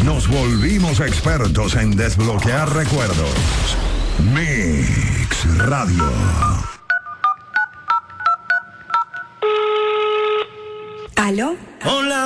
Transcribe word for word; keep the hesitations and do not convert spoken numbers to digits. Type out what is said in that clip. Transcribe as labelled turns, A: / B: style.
A: nos volvimos expertos en desbloquear recuerdos. Mix Radio.
B: ¿Aló?
C: Hola.